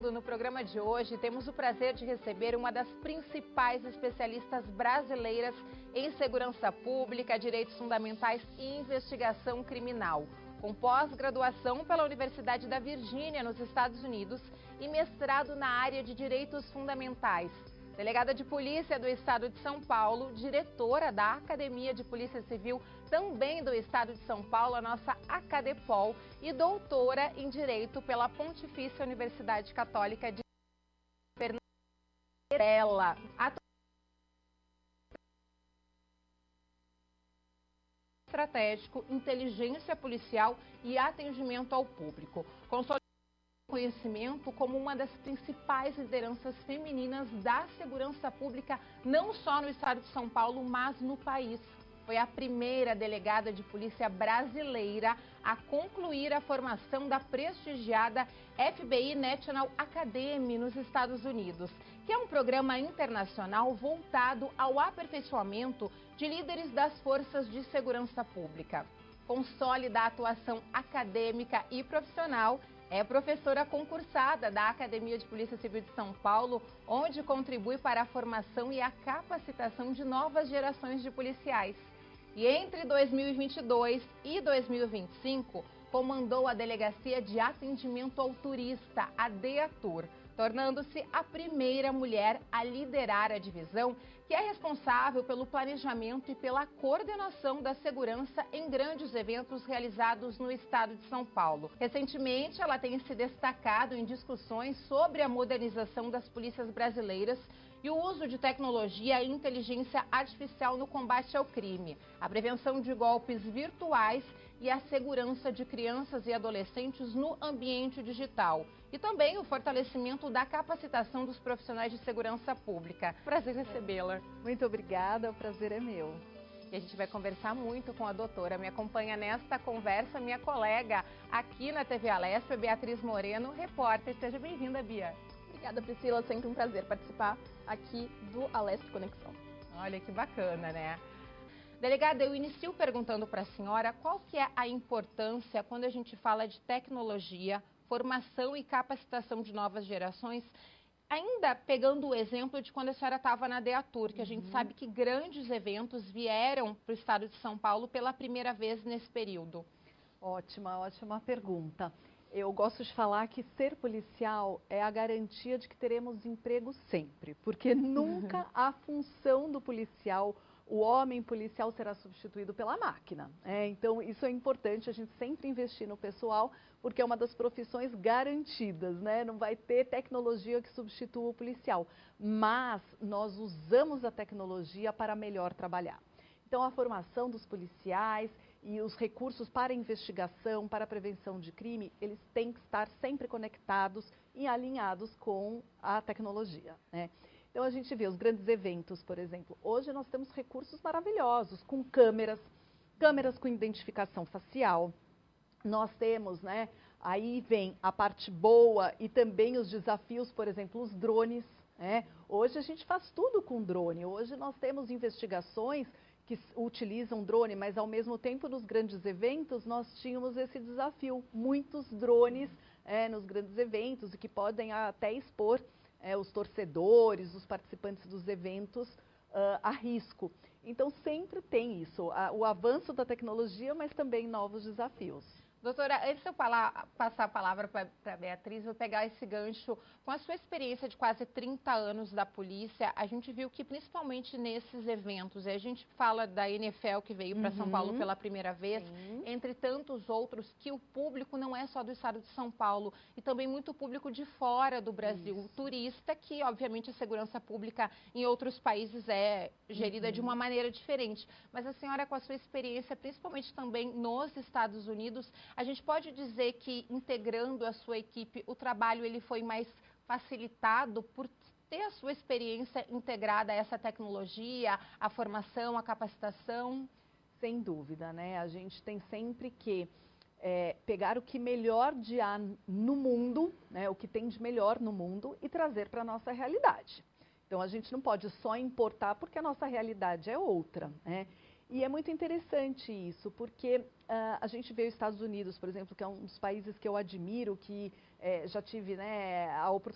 No programa de hoje, temos o prazer de receber uma das principais especialistas brasileiras em segurança pública, direitos fundamentais e investigação criminal. Com pós-graduação pela Universidade da Virgínia, nos Estados Unidos, e mestrado na área de direitos fundamentais. Delegada de Polícia do Estado de São Paulo, diretora da Academia de Polícia Civil, também do Estado de São Paulo, a nossa Acadepol, e doutora em Direito pela Pontifícia Universidade Católica de Fernando. Estratégico, inteligência policial e atendimento ao público. Conhecimento como uma das principais lideranças femininas da segurança pública, não só no estado de São Paulo, mas no país. Foi a primeira delegada de polícia brasileira a concluir a formação da prestigiada FBI National Academy nos Estados Unidos, que é um programa internacional voltado ao aperfeiçoamento de líderes das forças de segurança pública. Com sólida atuação acadêmica e profissional, é professora concursada da Academia de Polícia Civil de São Paulo, onde contribui para a formação e a capacitação de novas gerações de policiais. E entre 2022 e 2025, comandou a Delegacia de Atendimento ao Turista, a DEATUR, tornando-se a primeira mulher a liderar a divisão, que é responsável pelo planejamento e pela coordenação da segurança em grandes eventos realizados no estado de São Paulo. Recentemente, ela tem se destacado em discussões sobre a modernização das polícias brasileiras e o uso de tecnologia e inteligência artificial no combate ao crime, a prevenção de golpes virtuais e a segurança de crianças e adolescentes no ambiente digital. E também o fortalecimento da capacitação dos profissionais de segurança pública. Prazer recebê-la. Muito obrigada, o prazer é meu. E a gente vai conversar muito com a doutora. Me acompanha nesta conversa minha colega aqui na TV Alesp, Beatriz Moreno, repórter. Seja bem-vinda, Bia. Obrigada, Priscila. Sempre um prazer participar aqui do Alesp Conexão. Olha que bacana, né? Delegada, eu inicio perguntando para a senhora qual que é a importância quando a gente fala de tecnologia, formação e capacitação de novas gerações, ainda pegando o exemplo de quando a senhora estava na DEATUR, que a gente sabe que grandes eventos vieram para o estado de São Paulo pela primeira vez nesse período. Ótima pergunta. Eu gosto de falar que ser policial é a garantia de que teremos emprego sempre, porque nunca a função do policial, o homem policial, será substituído pela máquina. Então, isso é importante, a gente sempre investir no pessoal, porque é uma das profissões garantidas, né? Não vai ter tecnologia que substitua o policial, mas nós usamos a tecnologia para melhor trabalhar. Então, a formação dos policiais e os recursos para investigação, para prevenção de crime, eles têm que estar sempre conectados e alinhados com a tecnologia, né? Então, a gente vê os grandes eventos, por exemplo. Hoje nós temos recursos maravilhosos, com câmeras com identificação facial. Nós temos, né, aí vem a parte boa e também os desafios, por exemplo, os drones, né? Hoje a gente faz tudo com drone. Hoje nós temos investigações que utilizam drone, mas ao mesmo tempo nos grandes eventos nós tínhamos esse desafio. Muitos drones nos grandes eventos e que podem até expor os torcedores, os participantes dos eventos a risco. Então, sempre tem isso, o avanço da tecnologia, mas também novos desafios. Doutora, antes de eu passar a palavra para a Beatriz, vou pegar esse gancho. Com a sua experiência de quase 30 anos da polícia, a gente viu que principalmente nesses eventos, a gente fala da NFL que veio para São Paulo pela primeira vez, entre tantos outros, que o público não é só do estado de São Paulo, e também muito público de fora do Brasil, o turista, que obviamente a segurança pública em outros países é gerida de uma maneira diferente. Mas a senhora, com a sua experiência, principalmente também nos Estados Unidos, a gente pode dizer que, integrando a sua equipe, o trabalho ele foi mais facilitado por ter a sua experiência integrada a essa tecnologia, a formação, a capacitação? Sem dúvida, né? A gente tem sempre que pegar o que melhor de há no mundo, né? O que tem de melhor no mundo e trazer para a nossa realidade. Então, a gente não pode só importar porque a nossa realidade é outra, né? E é muito interessante isso, porque a gente vê os Estados Unidos, por exemplo, que é um dos países que eu admiro, que já tive, né, a oportunidade